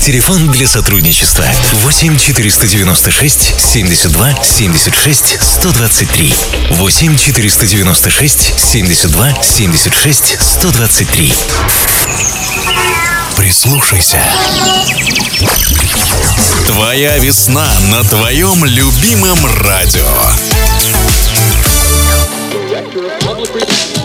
Телефон для сотрудничества 8 496 72 76 123. 8 496 72 76 123. Прислушайся. Твоя весна на твоем любимом радио.